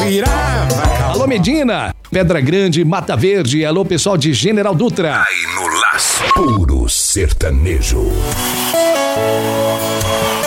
girava. Alô, Medina, Pedra Grande, Mata Verde. Alô, pessoal de General Dutra. Aí no laço, puro sertanejo.